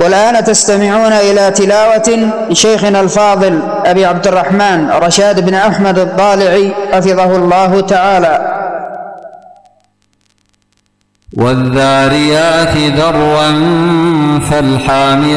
والآن تستمعون إلى تلاوة شيخنا الفاضل أبي عبد الرحمن رشاد بن أحمد الضالعي حفظه الله تعالى. والذاريات ذروا فالحامل